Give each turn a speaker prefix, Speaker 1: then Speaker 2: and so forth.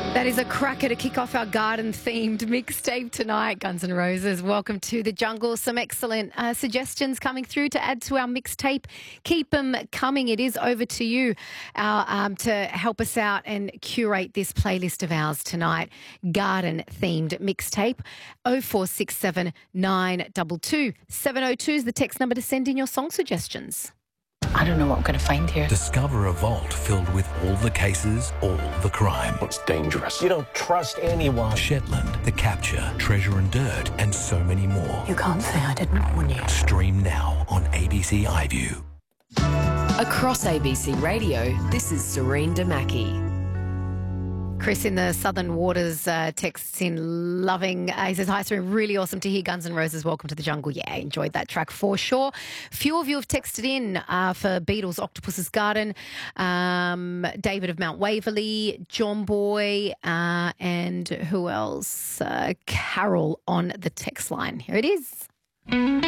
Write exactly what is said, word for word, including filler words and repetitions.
Speaker 1: That is a cracker to kick off our garden-themed mixtape tonight, Guns N' Roses. Welcome to the jungle. Some excellent uh, suggestions coming through to add to our mixtape. Keep them coming. It is over to you uh, um, to help us out and curate this playlist of ours tonight. Garden-themed mixtape. oh four six seven nine two two seven oh two is the text number to send in your song suggestions.
Speaker 2: I don't know what I'm going to find here.
Speaker 3: Discover a vault filled with all the cases, all the crime.
Speaker 4: It's dangerous. You don't trust anyone.
Speaker 3: Shetland, The Capture, Treasure and Dirt, and so many more.
Speaker 2: You can't say I didn't warn you.
Speaker 3: Stream now on A B C iView.
Speaker 5: Across A B C Radio, this is Serene Damaki.
Speaker 1: Chris in the Southern Waters uh, texts in loving. Uh, he says, hi, Serene, really awesome to hear Guns N' Roses. Welcome to the jungle. Yeah, enjoyed that track for sure. Few of you have texted in uh, for Beatles' Octopus's Garden, um, David of Mount Waverley, John Boy, uh, and who else? Uh, Carol on the text line. Here it is.